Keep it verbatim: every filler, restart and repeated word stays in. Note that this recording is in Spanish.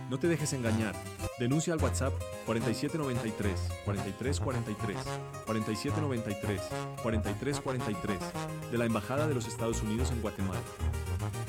No te dejes engañar. Denuncia al WhatsApp cuarenta y siete noventa y tres, cuarenta y tres cuarenta y tres, cuarenta y siete noventa y tres, cuarenta y tres cuarenta y tres de la Embajada de los Estados Unidos en Guatemala.